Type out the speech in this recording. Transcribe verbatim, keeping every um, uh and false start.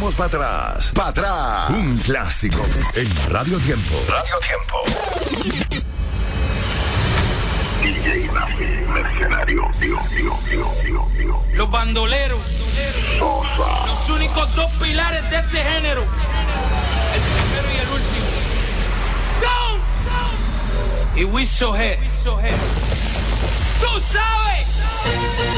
echamos para atrás. Para atrás. Un clásico en Radio Tiempo. Radio Tiempo. D J Nafi, mercenario, tío, tío, tío, tío, tío. Los bandoleros. Sosa. Los únicos dos pilares de este género. El primero y el último. Go. Y we so head. Tú sabes.